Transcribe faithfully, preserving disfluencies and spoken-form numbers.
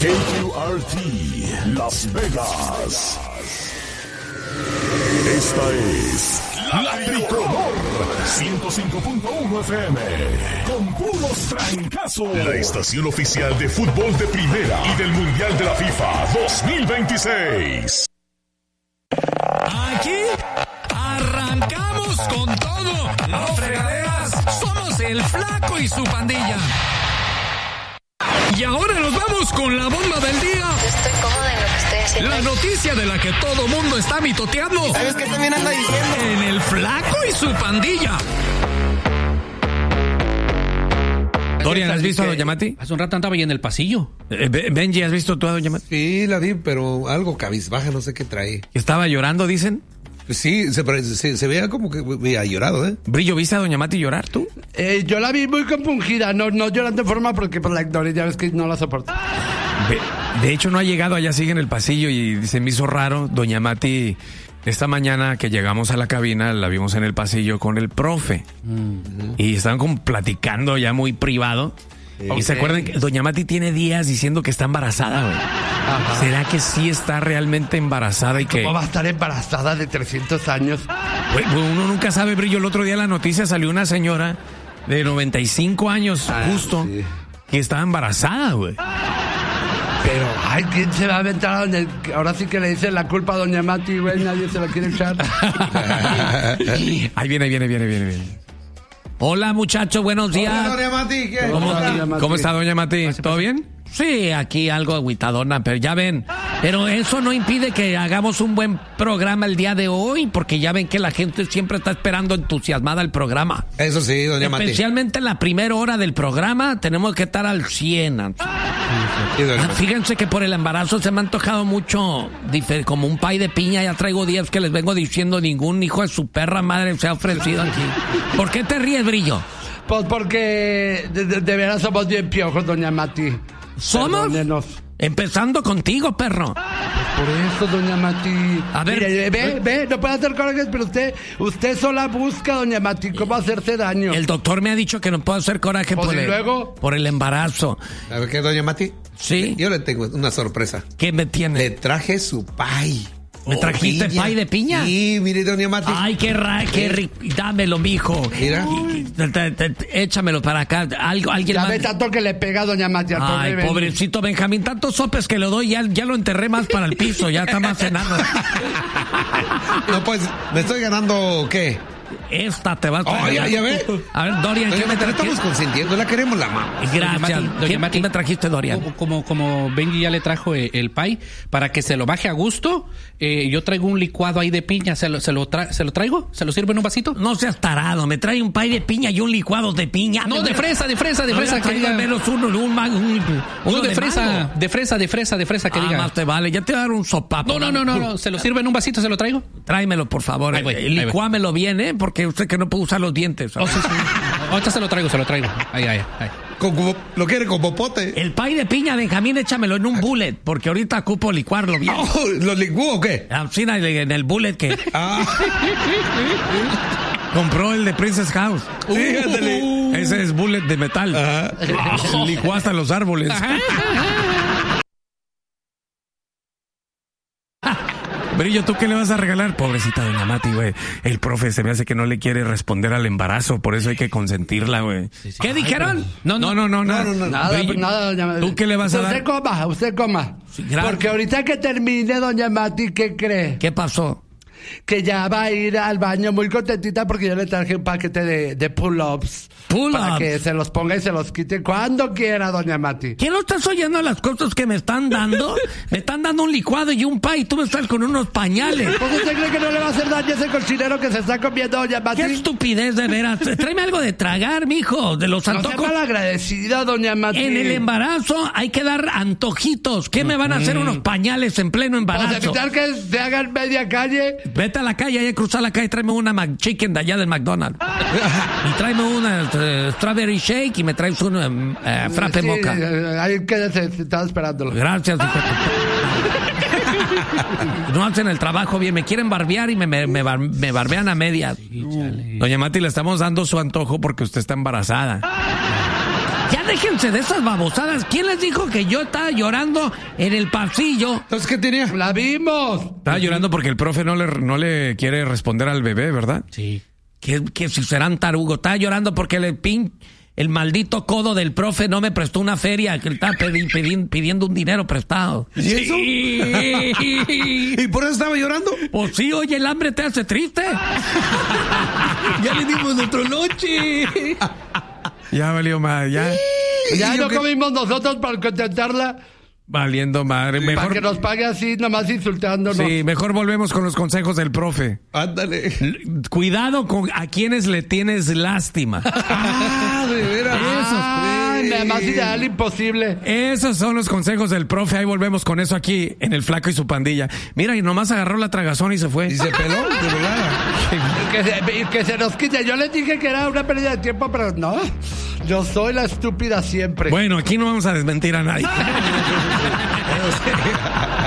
K Q R T, Las Vegas. Esta es La Tricolor, ciento cinco punto uno F M, con puros trancazos. La estación oficial de fútbol de primera y del Mundial de la FIFA dos mil veintiséis. Aquí arrancamos con todo. No fregaderas, somos el Flaco y su pandilla. Y ahora nos vamos con la bomba del día. Yo estoy cómoda en lo que estoy haciendo. La noticia de la que todo mundo está mitoteando. ¿Sabes qué también anda diciendo? En el Flaco y su pandilla. Dorian, ¿has visto a Doña Mati? Hace un rato andaba ahí en el pasillo. Eh, Benji, ¿has visto tú a Doña Mati? Sí, la vi, pero algo cabizbaja, no sé qué trae. Estaba llorando, dicen. Pues sí, se, se, se veía como que había llorado, ¿eh? Brillo, ¿viste a Doña Mati llorar tú? Eh, yo la vi muy compungida, no, no llorando de forma porque por la ignoré, ya ves que no la soporto. De, de hecho, no ha llegado, allá sigue en el pasillo y se me hizo raro. Doña Mati, esta mañana que llegamos a la cabina, la vimos en el pasillo con el profe. Mm-hmm. Y estaban como platicando ya muy privado. Sí. Y okay. Se acuerdan que Doña Mati tiene días diciendo que está embarazada, güey. Ajá. ¿Será que sí está realmente embarazada? Y ¿Cómo que... va a estar embarazada de trescientos años? Güey, uno nunca sabe, Brillo. El otro día en la noticia salió una señora de noventa y cinco años, ah, justo, sí. que estaba embarazada, güey. Pero, ay, ¿quién se va a aventar a donde... Ahora sí que le dicen la culpa a Doña Mati, güey, nadie se la quiere echar. Ahí viene, viene, viene, viene, viene. Hola, muchachos, buenos días. Hola, Doña Mati. ¿Qué? ¿Cómo, Hola, Mati? ¿Cómo está, Doña Mati? ¿Todo bien? Sí, aquí algo agüitadona, pero ya ven. Pero eso no impide que hagamos un buen programa el día de hoy, porque ya ven que la gente siempre está esperando entusiasmada el programa. Eso sí, Doña Mati. Especialmente en la primera hora del programa tenemos que estar al cien. Sí, fíjense que por el embarazo se me ha antojado mucho, como un pay de piña. Ya traigo días que les vengo diciendo, ningún hijo de su perra madre se ha ofrecido aquí. ¿Por qué te ríes, Brillo? Pues porque de, de, de veras somos bien piojos, Doña Mati. ¿Somos? Perdónenos. Empezando contigo, perro. Por eso, Doña Mati. A ver. Mire, ve, ve, no puede hacer corajes, pero usted, usted sola busca, Doña Mati, cómo hacerse daño. El doctor me ha dicho que no puedo hacer coraje pues por el, luego? por el embarazo. ¿A ver qué, Doña Mati? Sí. Yo le tengo una sorpresa. ¿Qué me tiene? Le traje su pay. ¿Me trajiste piña. pay de piña? Sí, mire, Doña Mati. Ay, qué ra, qué rico. Dámelo, mijo. Mira. Te, te, te, échamelo para acá. Algo, alguien ya más. ve tanto que le pega a Doña Mati. Ay, pobre pobrecito Benjamín. Tantos sopes que le doy, ya, ya lo enterré más para el piso. Ya está más cenado. No, pues, ¿me estoy ganando qué? Esta te va a traer. Oh, ya, ya ve. A ver, Dorian, ¿qué me trajiste? Estamos consintiendo, la queremos la mamá. Gracias. ¿Qué, Mati, ¿Qué me trajiste, Dorian? Como, como, como Benji ya le trajo el, el pay, para que se lo baje a gusto, eh, yo traigo un licuado ahí de piña. ¿Se lo, se, lo tra- ¿Se lo traigo? ¿Se lo sirve en un vasito? No seas tarado. Me trae un pay de piña y un licuado de piña. No, de fresa, de fresa, de no, fresa. Que diga menos uno, un, un, un no, de, de fresa, mango. de fresa, de fresa, de fresa, que ah, diga. Más te vale. Ya te voy a dar un sopapo. No, no, no, no, no. ¿Se lo sirve en un vasito? ¿Se lo traigo? Tráemelo, por favor. Ahí voy, ahí Licuámelo bien, ¿eh? Porque usted que no puede usar los dientes. Oh, sí, sí. Ahorita se lo traigo, se lo traigo. Ahí, ahí, ahí. Con, como, ¿Lo quiere con popote? El pay de piña, Benjamín, échamelo en un bullet, porque ahorita ocupo licuarlo bien. Oh, ¿lo licuó o qué? Sí, en el bullet que... Ah. Compró el de Princess House. Sí, ándale. Uh, Ese es bullet de metal. Ajá. Oh, licuó hasta los árboles. Brillo, ¿tú qué le vas a regalar? Pobrecita Doña Mati, güey. El profe se me hace que no le quiere responder al embarazo, por eso hay que consentirla, güey. Sí, sí. ¿Qué Ay, dijeron? No, no, no, no, no, no, no nada, Brillo, nada, Doña Mati. ¿Tú qué le vas a usted dar? Usted coma, usted coma. Sí, porque ahorita que termine, Doña Mati, ¿qué cree? ¿Qué pasó? Que ya va a ir al baño muy contentita porque yo le traje un paquete de, de pull-ups. Pull-ups. Para que se los ponga y se los quite cuando quiera, Doña Mati. ¿Qué no estás oyendo las cosas que me están dando? Me están dando un licuado y un pay y tú me estás con unos pañales. ¿Cómo usted cree que no le va a hacer daño ese cochinero que se está comiendo, Doña Mati? Qué estupidez, de veras. Tráeme algo de tragar, mijo, de los antojos. No sea malagradecida, Doña Mati. En el embarazo hay que dar antojitos. ¿Qué me van a hacer unos pañales en pleno embarazo? Pues evitar que se haga en media calle. Vete a la calle, hay que cruzar la calle, tráeme una McChicken de allá del McDonald's. Y tráeme una uh, strawberry shake y me traes un uh, frappe sí, mocha. Ahí quédese, estaba esperándolo. Gracias, hijo. No hacen el trabajo bien, me quieren barbear y me, me, me, bar, me barbean a medias. Sí, Doña Mati, le estamos dando su antojo porque usted está embarazada. Ya déjense de esas babosadas. ¿Quién les dijo que yo estaba llorando en el pasillo? Entonces, ¿qué tenía? ¡La vimos! Estaba llorando porque el profe no le, no le quiere responder al bebé, ¿verdad? Sí. Que, que si serán tarugos. Estaba llorando porque el pin... El maldito codo del profe no me prestó una feria, que estaba pedi- pedi- pidiendo un dinero prestado. ¿Y eso? Sí. ¿Y por eso estaba llorando? Pues sí, oye, el hambre te hace triste. Ya le dimos nuestra noche. Ya valió madre, ya. Ya ¿Y yo no qué? comimos nosotros para contentarla. Valiendo madre. Para Mejor, que nos pague así, nomás insultándonos. sí, mejor volvemos con los consejos del profe. Ándale. Cuidado con a quienes le tienes lástima. Ah, de veras. Ay, nada más ideal imposible. Esos son los consejos del profe. Ahí volvemos con eso aquí en El Flaco y su pandilla. Mira, y nomás agarró la tragazón y se fue. Y se peló, de volada. Que se, que se nos quite. Yo les dije que era una pérdida de tiempo, pero no. Yo soy la estúpida siempre. Bueno, aquí no vamos a desmentir a nadie.